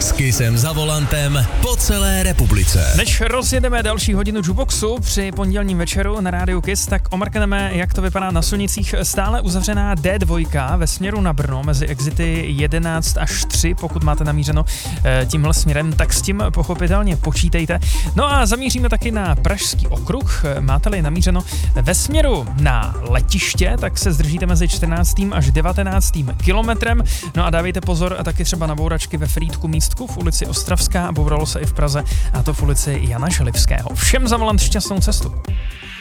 S Kissem za volantem po celé republice. Než rozjedeme další hodinu Jukeboxu při pondělním večeru na rádiu Kiss, tak omrkneme, jak to vypadá na silnicích. Stále uzavřená D2 ve směru na Brno mezi exity 11 až 3, pokud máte namířeno tímhle směrem, tak s tím pochopitelně počítejte. No a zamíříme taky na Pražský okruh. Máte-li namířeno ve směru na letiště, tak se zdržíte mezi 14. až 19. kilometrem. No a dávejte pozor taky třeba na bouračky ve Frýdku místku v ulici Ostravská, bouralo se i v Praze, a to v ulici Jana Želivského. Všem za volant šťastnou cestu.